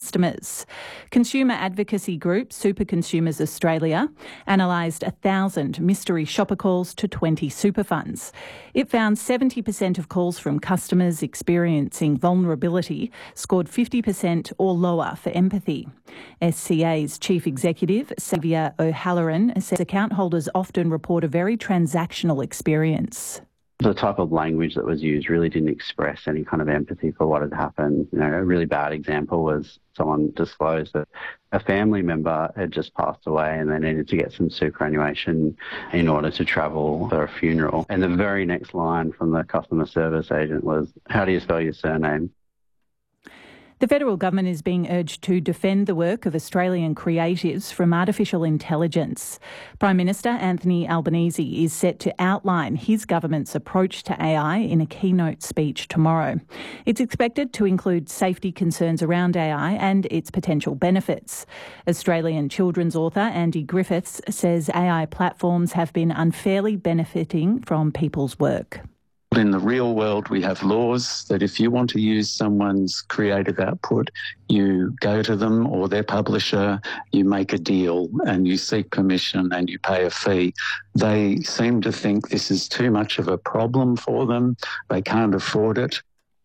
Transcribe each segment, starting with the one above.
customers. Consumer advocacy group Super Consumers Australia analysed 1,000 mystery shopper calls to 20 super funds. It found 70% of calls from customers experiencing vulnerability scored 50% or lower for empathy. SCA's Chief Executive, Xavier O'Halloran, says account holders often report a very transactional experience. The type of language that was used really didn't express any kind of empathy for what had happened. A really bad example was someone disclosed that a family member had just passed away and they needed to get some superannuation in order to travel for a funeral. And the very next line from the customer service agent was, "How do you spell your surname?" The federal government is being urged to defend the work of Australian creatives from artificial intelligence. Prime Minister Anthony Albanese is set to outline his government's approach to AI in a keynote speech tomorrow. It's expected to include safety concerns around AI and its potential benefits. Australian children's author Andy Griffiths says AI platforms have been unfairly benefiting from people's work. In the real world, we have laws that if you want to use someone's creative output, you go to them or their publisher, you make a deal and you seek permission and you pay a fee. They seem to think this is too much of a problem for them. They can't afford it.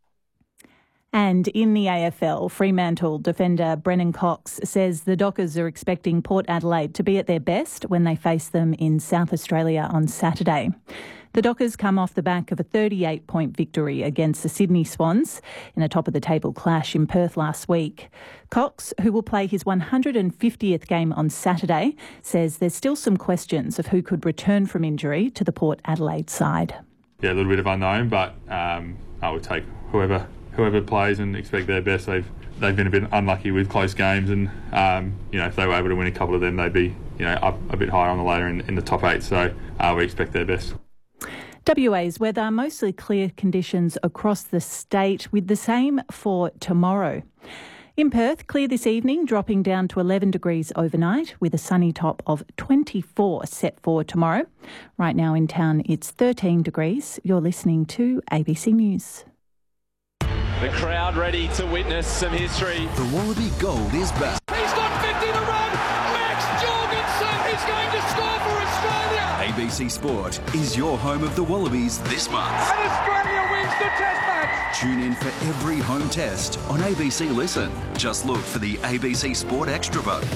And in the AFL, Fremantle defender Brennan Cox says the Dockers are expecting Port Adelaide to be at their best when they face them in South Australia on Saturday. The Dockers come off the back of a 38-point victory against the Sydney Swans in a top-of-the-table clash in Perth last week. Cox, who will play his 150th game on Saturday, says there's still some questions of who could return from injury to the Port Adelaide side. Yeah, a little bit of unknown, but I would take whoever plays and expect their best. They've been a bit unlucky with close games, and if they were able to win a couple of them, they'd be up a bit higher on the ladder in the top 8. So we expect their best. WA's weather, mostly clear conditions across the state, with the same for tomorrow. In Perth, clear this evening, dropping down to 11 degrees overnight, with a sunny top of 24 set for tomorrow. Right now in town, it's 13 degrees. You're listening to ABC News. The crowd ready to witness some history. The Wallaby Gold is back. He's got 50 to run. Max Jorgensen is going to score for Australia. ABC Sport is your home of the Wallabies this month. And Australia wins the test match. Tune in for every home test on ABC Listen. Just look for the ABC Sport Extra button.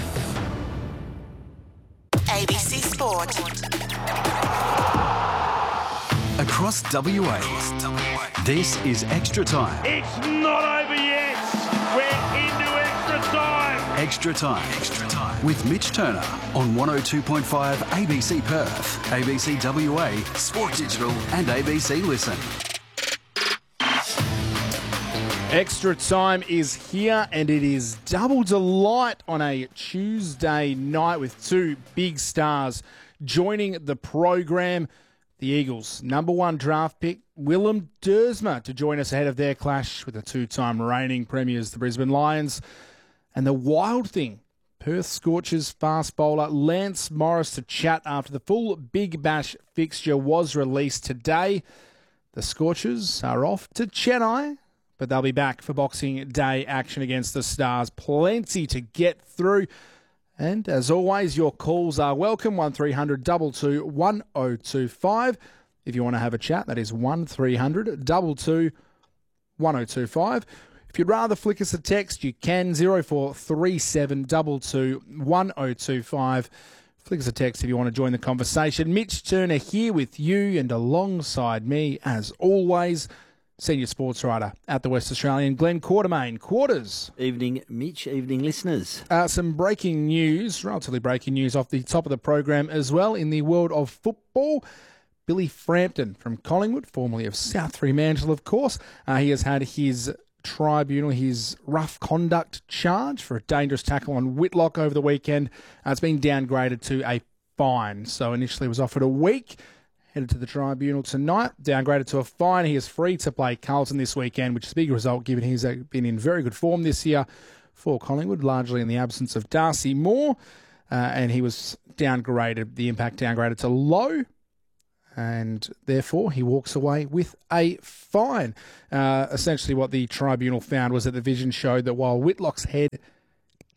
ABC Sport. Across WA, this is Extra Time. It's not over yet. We're into extra time. Extra Time. Extra Time. With Mitch Turner on 102.5 ABC Perth, ABC WA, Sport Digital and ABC Listen. Extra Time is here, and it is double delight on a Tuesday night with two big stars joining the program. The Eagles' number 1 draft pick, Willem Dersma, to join us ahead of their clash with the two-time reigning premiers, the Brisbane Lions. And the wild thing, Perth Scorchers fast bowler Lance Morris to chat after the full Big Bash fixture was released today. The Scorchers are off to Chennai, but they'll be back for Boxing Day action against the Stars. Plenty to get through. And as always, your calls are welcome, 1300 22 1025. If you want to have a chat, that is 1300 22 1025. If you'd rather flick us a text, you can, 0437 22 1025. Flick us a text if you want to join the conversation. Mitch Turner here with you, and alongside me, as always, senior sports writer at the West Australian, Glenn Quartermain. Quarters. Evening, Mitch. Evening, listeners. Some breaking news, relatively breaking news off the top of the program as well in the world of football. Billy Frampton from Collingwood, formerly of South Fremantle, of course. He has had his tribunal, his rough conduct charge for a dangerous tackle on Whitlock over the weekend. It's been downgraded to a fine. So initially it was offered a week. Headed to the tribunal tonight, downgraded to a fine. He is free to play Carlton this weekend, which is a big result given he's been in very good form this year for Collingwood, largely in the absence of Darcy Moore. And he was downgraded, the impact downgraded to low, and therefore he walks away with a fine. Essentially what the tribunal found was that the vision showed that while Whitlock's head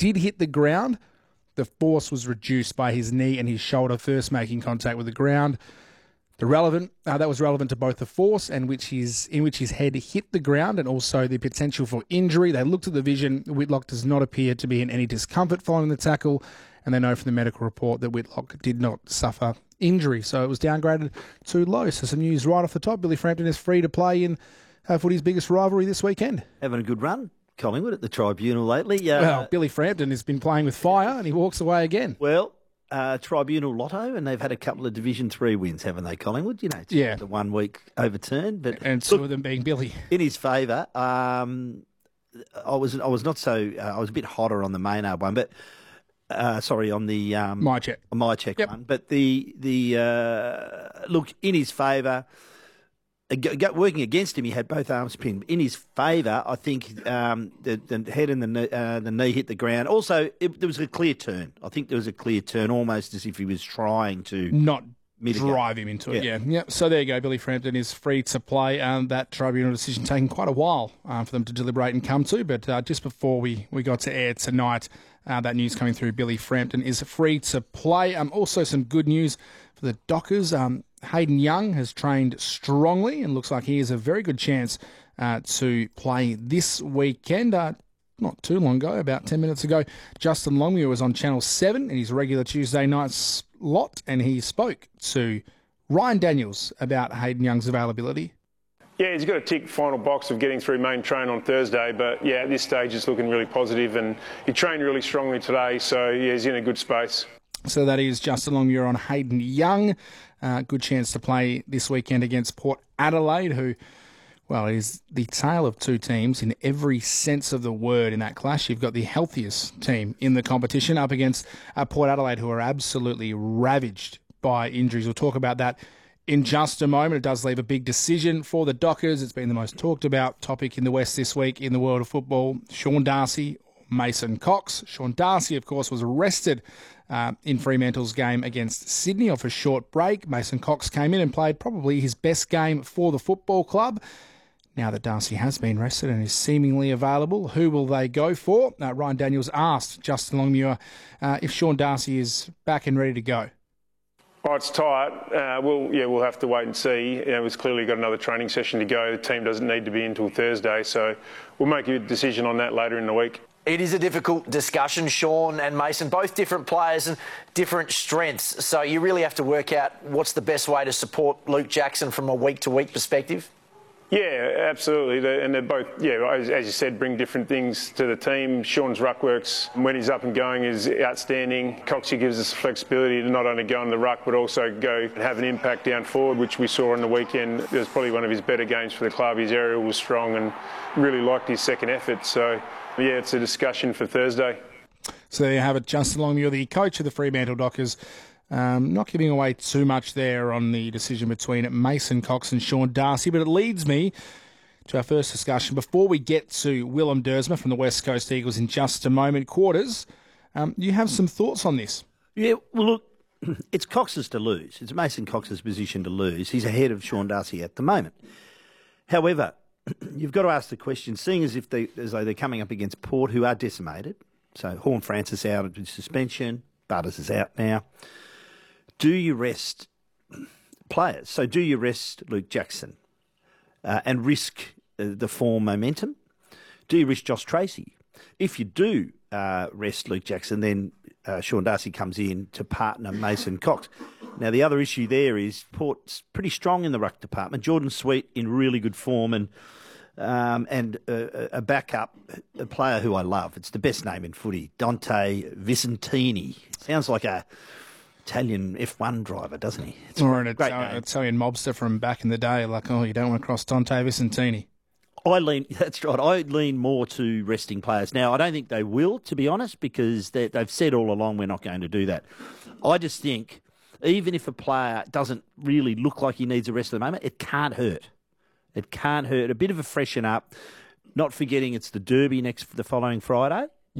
did hit the ground, the force was reduced by his knee and his shoulder first making contact with the ground. That was relevant to both the force in which his head hit the ground and also the potential for injury. They looked at the vision. Whitlock does not appear to be in any discomfort following the tackle, and they know from the medical report that Whitlock did not suffer injury. So it was downgraded to low. So some news right off the top. Billy Frampton is free to play in footy's biggest rivalry this weekend. Having a good run, Collingwood, at the Tribunal lately. Well, Billy Frampton has been playing with fire and he walks away again. Well, Tribunal Lotto, and they've had a couple of Division 3 wins, haven't they, Collingwood? You know, it's the 1 week overturned. But and two of them being Billy. In his favour, I was a bit hotter on the Maynard one, but on the MyCheck one. But look, in his favour, working against him, he had both arms pinned. In his favour, I think the head and the knee hit the ground. Also, there was a clear turn. I think there was a clear turn, almost as if he was trying to not mitigate. Drive him into it. Yeah. So there you go. Billy Frampton is free to play. That tribunal decision taking quite a while for them to deliberate and come to. But just before we got to air tonight, that news coming through, Billy Frampton is free to play. Also some good news for the Dockers. Hayden Young has trained strongly and looks like he has a very good chance to play this weekend. Not too long ago, about 10 minutes ago, Justin Longmuir was on Channel 7 in his regular Tuesday night slot, and he spoke to Ryan Daniels about Hayden Young's availability. Yeah, he's got a tick final box of getting through main train on Thursday, but yeah, at this stage it's looking really positive, and he trained really strongly today, so yeah, he's in a good space. So that is Justin Longmuir on Hayden Young. Good chance to play this weekend against Port Adelaide, who, well, is the tale of two teams in every sense of the word in that clash. You've got the healthiest team in the competition up against Port Adelaide, who are absolutely ravaged by injuries. We'll talk about that in just a moment. It does leave a big decision for the Dockers. It's been the most talked about topic in the West this week in the world of football. Sean Darcy, Mason Cox. Sean Darcy, of course, was arrested in Fremantle's game against Sydney off a short break. Mason Cox came in and played probably his best game for the football club. Now that Darcy has been rested and is seemingly available, who will they go for? Ryan Daniels asked Justin Longmuir if Sean Darcy is back and ready to go. Oh, it's tight. We'll have to wait and see. We've clearly got another training session to go. The team doesn't need to be in until Thursday, so we'll make a decision on that later in the week. It is a difficult discussion, Sean and Mason, both different players and different strengths. So you really have to work out what's the best way to support Luke Jackson from a week-to-week perspective. Yeah, absolutely. And they're both, as you said, bring different things to the team. Sean's ruck works, when he's up and going, is outstanding. Coxie gives us flexibility to not only go on the ruck, but also go and have an impact down forward, which we saw on the weekend. It was probably one of his better games for the club. His aerial was strong and really liked his second effort. So, yeah, it's a discussion for Thursday. So there you have it, Justin Longmuir, the coach of the Fremantle Dockers. Not giving away too much there on the decision between Mason Cox and Sean Darcy, but it leads me to our first discussion. Before we get to Willem Dersma from the West Coast Eagles in just a moment, Quarters, you have some thoughts on this? Yeah, well, look, it's Cox's to lose. It's Mason Cox's position to lose. He's ahead of Sean Darcy at the moment. However, you've got to ask the question, seeing as though they're coming up against Port, who are decimated. So Horne-Francis out of suspension, Butters is out now. Do you rest players? So do you rest Luke Jackson and risk the form momentum? Do you risk Josh Tracy? If you do rest Luke Jackson, then Sean Darcy comes in to partner Mason Cox. Now, the other issue there is Port's pretty strong in the ruck department. Jordan Sweet in really good form and a backup, a player who I love. It's the best name in footy, Dante Vicentini. Sounds like a Italian F1 driver, doesn't he? It's or an Italian mobster from back in the day, like, you don't want to cross Dante Vicentini. That's right. I lean more to resting players. Now, I don't think they will, to be honest, because they've said all along we're not going to do that. I just think even if a player doesn't really look like he needs a rest at the moment, it can't hurt. It can't hurt. A bit of a freshen up, not forgetting it's the Derby the following Friday. Yeah.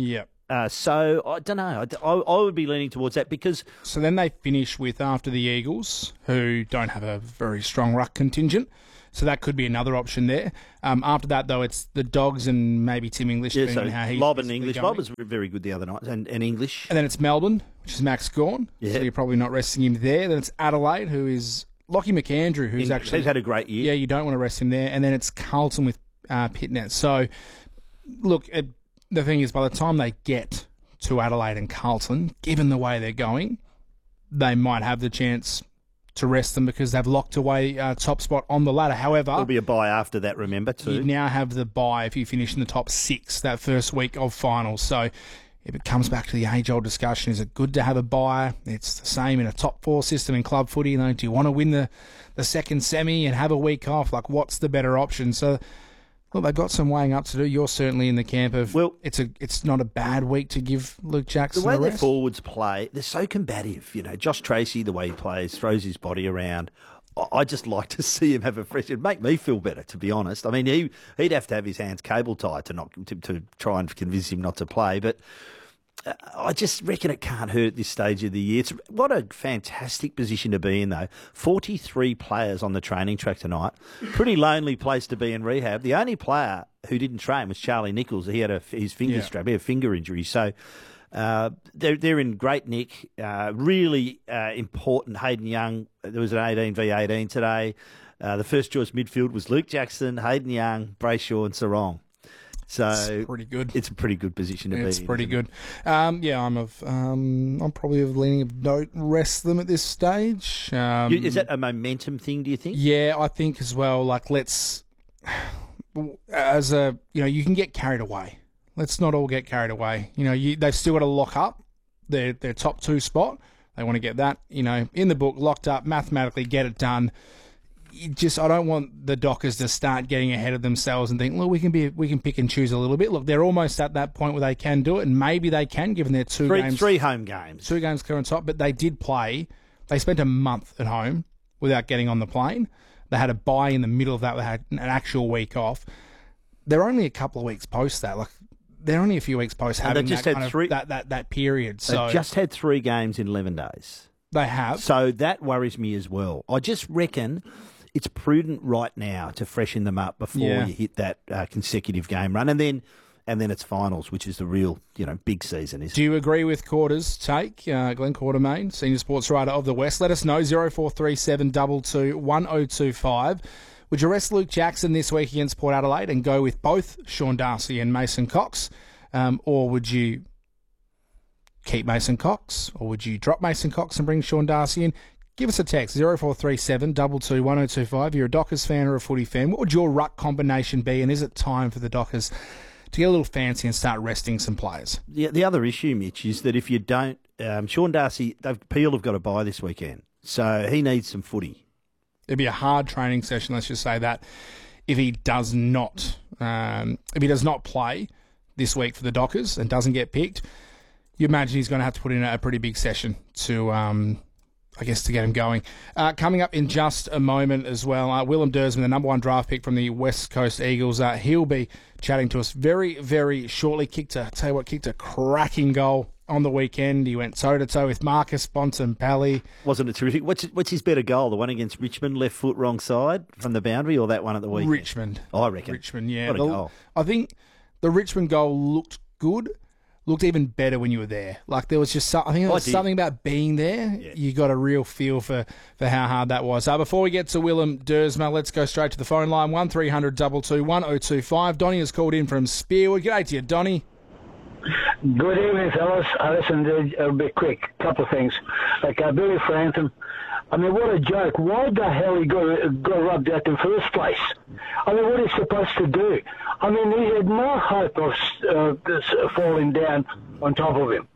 So I don't know. I would be leaning towards that because... So then they finish with after the Eagles, who don't have a very strong ruck contingent. So that could be another option there. After that, though, it's the Dogs and maybe Tim English. Yeah, so how he's Lobb and English. going. Lobb was very good the other night, and English. And then it's Melbourne, which is Max Gawn. Yeah. So you're probably not resting him there. Then it's Adelaide, who is Lockie McAndrew, who's actually... He's had a great year. Yeah, you don't want to rest him there. And then it's Carlton with Pitnet. So, look, the thing is, by the time they get to Adelaide and Carlton, given the way they're going, they might have the chance to rest them because they've locked away top spot on the ladder. However, there'll be a bye after that, remember, too. You now have the bye if you finish in the top 6 that first week of finals. So if it comes back to the age-old discussion, is it good to have a bye? It's the same in a top 4 system in club footy. Do you want to win the second semi and have a week off? Like, what's the better option? So, well, they've got some weighing up to do. You're certainly in the camp of, well, it's not a bad week to give Luke Jackson the way a rest. their forwards play, they're so combative. You know, Josh Tracy, the way he plays, throws his body around. I just like to see him have a fresh... It'd make me feel better, to be honest. I mean, he'd have to have his hands cable tied to try and convince him not to play, but... I just reckon it can't hurt at this stage of the year. What a fantastic position to be in, though. 43 players on the training track tonight. Pretty lonely place to be in rehab. The only player who didn't train was Charlie Nichols. He had his finger strap, he had a finger injury. So they're in great nick. Really important. Hayden Young, there was an 18v18 today. The first choice midfield was Luke Jackson, Hayden Young, Brayshaw and Sarong. So it's pretty good. It's a pretty good position to be in. It's pretty good. I'm probably of leaning of don't rest them at this stage. Is that a momentum thing, do you think? Yeah, I think as well. Like, you can get carried away. Let's not all get carried away. They've still got to lock up their top 2 spot. They want to get that, in the book, locked up, mathematically get it done. I don't want the Dockers to start getting ahead of themselves and think, look, we can pick and choose a little bit. Look, they're almost at that point where they can do it, and maybe they can, given their 2 games. 3 home games. 2 games clear on top, but they did play. They spent a month at home without getting on the plane. They had a bye in the middle of that. They had an actual week off. They're only a couple of weeks post that. Like, they're only a few weeks post having that kind of that period. So they've just had 3 games in 11 days. They have. So that worries me as well. I just reckon it's prudent right now to freshen them up before you hit that consecutive game run, and then it's finals, which is the real big season. Do you agree with Quarter's take, Glenn Quartermain, senior sports writer of the West? Let us know 0437 22 1025. Would you rest Luke Jackson this week against Port Adelaide and go with both Sean Darcy and Mason Cox, or would you keep Mason Cox, or would you drop Mason Cox and bring Sean Darcy in? Give us a text, 0437 22 1025. You're a Dockers fan or a footy fan. What would your ruck combination be, and is it time for the Dockers to get a little fancy and start resting some players? The other issue, Mitch, is that if you don't... Sean Darcy, Peel have got a bye this weekend, so he needs some footy. It'd be a hard training session, let's just say that, if he does not play this week for the Dockers and doesn't get picked. You imagine he's going to have to put in a pretty big session to... to get him going. Coming up in just a moment as well, Willem Dersman, the number 1 draft pick from the West Coast Eagles, he'll be chatting to us very, very shortly. Kicked a cracking goal on the weekend. He went toe-to-toe with Marcus Bontempelli. Wasn't it terrific? What's his better goal? The one against Richmond, left foot, wrong side from the boundary, or that one at the weekend? Richmond. I reckon. Richmond, yeah. What a goal. I think the Richmond goal looked good. Looked even better when you were there. Like, there was just something about being there. Yeah. You got a real feel for how hard that was. Before we get to Willem Dersma, let's go straight to the phone line, 1300 22 1025. Donnie has called in from Spearwood. G'day to you, Donnie. Good evening, fellas. Listen, it'll be quick. Couple of things. Like Billy Frampton. I mean, what a joke. Why the hell he got rubbed out in the first place? I mean, what is he supposed to do? I mean, he had no hope of falling down on top of him.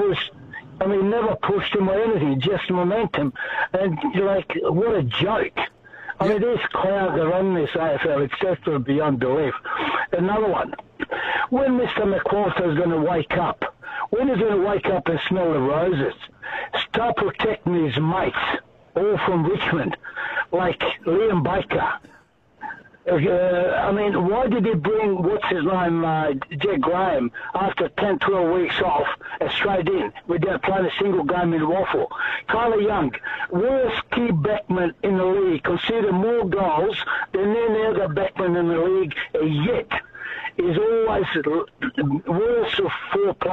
Never pushed him or anything, just momentum. And, what a joke. I mean, these clowns that run this AFL, it's just beyond belief. Another one. When Mr. McWalter is going to wake up, when he's going to wake up and smell the roses, start protecting his mates, all from Richmond, like Liam Baker. I mean, why did he bring, Jack Graham, after 10, 12 weeks off, straight in, without playing a single game in Waffle? Kyler Young, worst key backman in the league, conceded more goals than any other backman in the league yet. Is always worse of 4 players.